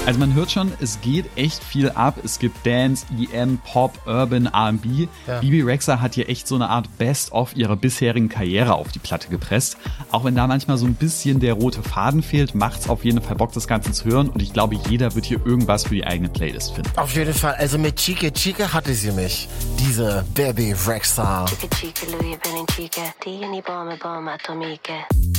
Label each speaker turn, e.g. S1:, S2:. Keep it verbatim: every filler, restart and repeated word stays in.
S1: Also man hört schon, es geht echt viel ab. Es gibt Dance, E M, Pop, Urban, R and B.
S2: Ja.
S1: Bebe Rexha hat hier echt so eine Art Best-of ihrer bisherigen Karriere auf die Platte gepresst. Auch wenn da manchmal so ein bisschen der rote Faden fehlt, macht's auf jeden Fall Bock, das Ganze zu hören. Und ich glaube, jeder wird hier irgendwas für die eigene Playlist finden.
S2: Auf jeden Fall. Also mit Chique Chique hatte sie mich. Diese Bebe Rexha.
S3: Chica chica, Louis, Ben and Chica. T and E bomb, bomb, atomique.